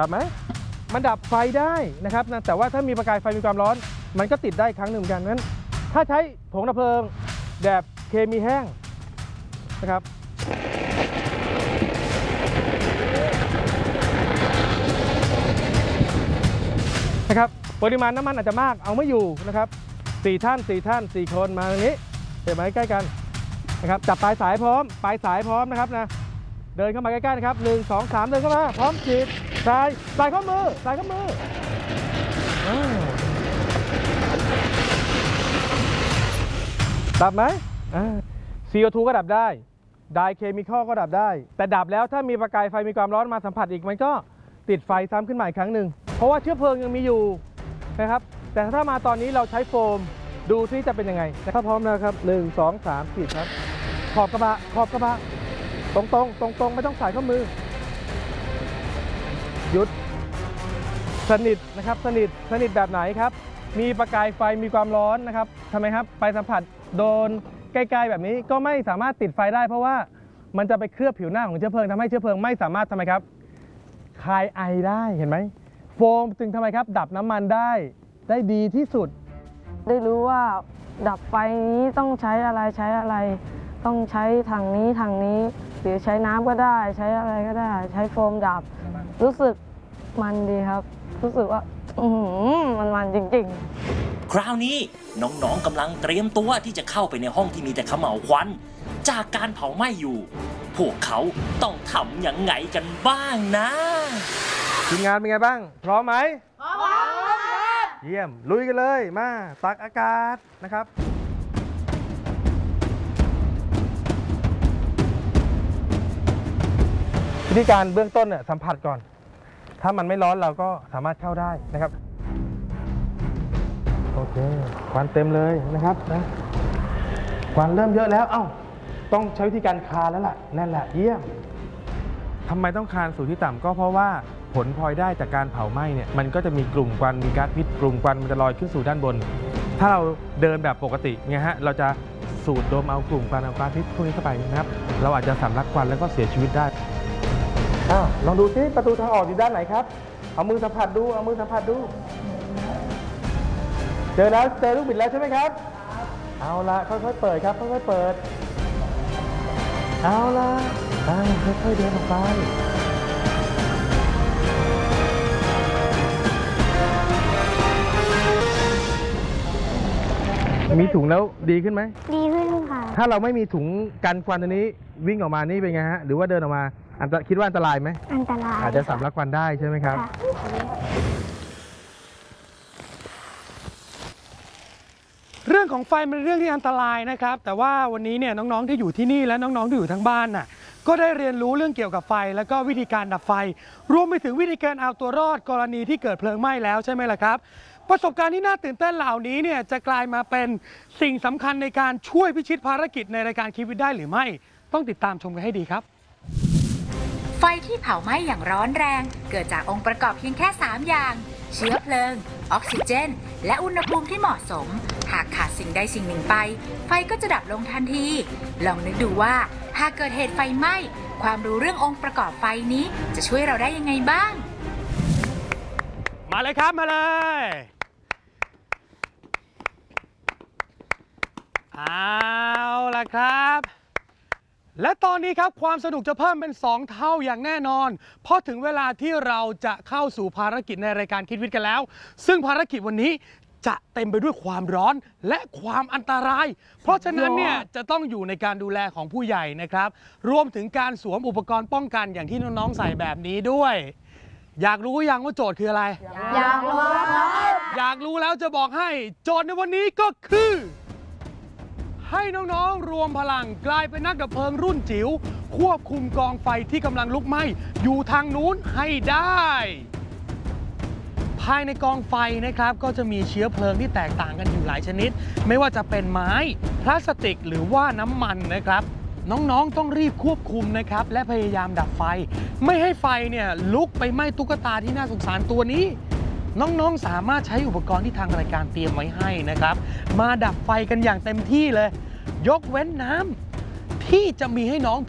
ดับไหมมันดับไฟได้นะครับนะแต่ว่าถ้ามีประกายไฟมีความร้อนมันก็ติดได้ครั้งหนึ่งเหมือนกันนั้นถ้าใช้ผงดับเพลิงแบบเคมีแห้งนะครับปริมาณน้ำมันอาจจะมากเอาไม่อยู่นะครับ4 ท่าน4 คนมาตรงนี้เห็นไหมใกล้กันนะครับจับปลายสายพร้อมนะครับนะเดินเข้ามาใกล้ๆนะครับ1 2 3เดินเข้ามาพร้อมฉีดใส่ข้อมือดับไหมCO2 ก็ดับได้ไดเคมีคอลก็ดับได้แต่ดับแล้วถ้ามีประกายไฟมีความร้อนมาสัมผัสอีกมันก็ติดไฟซ้ำขึ้นมาอีกครั้งหนึ่งเพราะว่าเชื้อเพลิงยังมีอยู่นะครับแต่ถ้ามาตอนนี้เราใช้โฟมดูที่จะเป็นยังไงถ้าพร้อมแล้วครับ1 2 3ฉีดครับขอบกระบะตรงไม่ต้องใส่ข้อมือหยุดสนิทนะครับสนิทแบบไหนครับมีประกายไฟมีความร้อนนะครับทำไมครับไปสัมผัสโดนใกล้ๆแบบนี้ก็ไม่สามารถติดไฟได้เพราะว่ามันจะไปเคลือบผิวหน้าของเชื้อเพลิงทำให้เชื้อเพลิงไม่สามารถทำไมครับคายไอได้เห็นไหมโฟมจึงทำไมครับดับน้ำมันได้ดีที่สุดได้รู้ว่าดับไฟนี้ต้องใช้อะไรต้องใช้ถังนี้หรือใช้น้ำก็ได้ใช้อะไรก็ได้ใช้โฟมดับรู้สึกมันดีครับรู้สึกว่ามันจริงๆคราวนี้น้องๆกำลังเตรียมตัวที่จะเข้าไปในห้องที่มีแต่เขม่าวควันจากการเผาไหม้อยู่พวกเขาต้องทำยังไงกันบ้างนะทีมงานเป็นไงบ้างพร้อมไหมพร้อมเยี่ยมลุยกันเลยมาตักอากาศนะครับวิธีการเบื้องต้นเนี่ยสัมผัสก่อนถ้ามันไม่ร้อนเราก็สามารถเข้าได้นะครับโอเคควันเต็มเลยนะครับนะควันเริ่มเยอะแล้วต้องใช้วิธีการคานแล้วล่ะนั่นแหละเยี่ยมทำไมต้องคานสู่ที่ต่ำก็เพราะว่าผลพลอยได้จากการเผาไหม้เนี่ยมันก็จะมีกลุ่มควันมีก๊าซพิษกลุ่มควันมันจะลอยขึ้นสู่ด้านบนถ้าเราเดินแบบปกติไงฮะเราจะสูดดมเอากลุ่มควันเอาก๊าซพิษพวกนี้เข้าไปนะครับเราอาจจะสำลักควันแล้วก็เสียชีวิตได้ลองดูซิประตูทางออกอยู่ด้านไหนครับเอามือสัมผัสดูเจอลูกบิดแล้วใช่ไหมครับเอาละค่อยๆเปิดครับค่อยๆเปิดเอาละค่อยๆเดินออกไปมีถุงแล้วดีขึ้นไหมดีขึ้นค่ะถ้าเราไม่มีถุงกันควันตัวนี้วิ่งออกมานี่เป็นไงฮะหรือว่าเดินออกมาคิดว่าอันตรายไหมอันตรายอาจจะสำลักควันได้ใช่ไหมครับเรื่องของไฟมันเป็นเรื่องที่อันตรายนะครับแต่ว่าวันนี้เนี่ยน้องๆที่อยู่ที่นี่และน้องๆที่อยู่ทั้งบ้านน่ะก็ได้เรียนรู้เรื่องเกี่ยวกับไฟแล้วก็วิธีการดับไฟรวมไปถึงวิธีการเอาตัวรอดกรณีที่เกิดเพลิงไหม้แล้วใช่ไหมล่ะครับประสบการณ์ที่น่าตื่นเต้นเหล่านี้เนี่ยจะกลายมาเป็นสิ่งสำคัญในการช่วยพิชิตภารกิจในรายการคิดวิทย์ได้หรือไม่ต้องติดตามชมกันให้ดีครับไฟที่เผาไหม้อย่างร้อนแรงเกิดจากองค์ประกอบเพียงแค่3อย่างเชื้อเพลิงออกซิเจนและอุณหภูมิที่เหมาะสมหากขาดสิ่งใดสิ่งหนึ่งไปไฟก็จะดับลงทันทีลองนึกดูว่าหากเกิดเหตุไฟไหม้ความรู้เรื่ององค์ประกอบไฟนี้จะช่วยเราได้ยังไงบ้างมาเลยครับมาเลยเอาล่ะครับและตอนนี้ครับความสนุกจะเพิ่มเป็น2เท่าอย่างแน่นอนเพราะถึงเวลาที่เราจะเข้าสู่ภารกิจในรายการคิดวิทย์กันแล้วซึ่งภารกิจวันนี้จะเต็มไปด้วยความร้อนและความอันตรายเพราะฉะนั้นเนี่ยจะต้องอยู่ในการดูแลของผู้ใหญ่นะครับรวมถึงการสวมอุปกรณ์ป้องกันอย่างที่น้องๆใส่แบบนี้ด้วยอยากรู้ยังว่าโจทย์คืออะไรอยากรู้ครับอยากรู้แล้วจะบอกให้โจทย์ในวันนี้ก็คือให้น้องๆรวมพลังกลายเป็นนักดับเพลิงรุ่นจิ๋วควบคุมกองไฟที่กำลังลุกไหม้อยู่ทางนู้นให้ได้ภายในกองไฟนะครับก็จะมีเชื้อเพลิงที่แตกต่างกันอยู่หลายชนิดไม่ว่าจะเป็นไม้พลาสติกหรือว่าน้ำมันนะครับน้องๆต้องรีบควบคุมนะครับและพยายามดับไฟไม่ให้ไฟเนี่ยลุกไปไหม้ตุ๊กตาที่น่าสงสารตัวนี้น้องๆสามารถใช้อุปกรณ์ที่ทางรายการเตรียมไว้ให้นะครับมาดับไฟกันอย่างเต็มที่เลยยกเว้นน้ำที่จะมีให้น้อง